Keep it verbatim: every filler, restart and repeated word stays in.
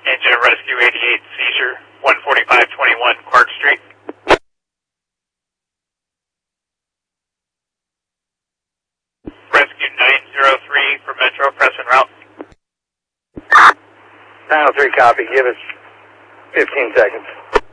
Engine Rescue eighty-eight, seizure, one forty-five twenty-one Clark Street. Rescue nine zero three for Metro, press en route. nine oh three, copy. Give us fifteen seconds.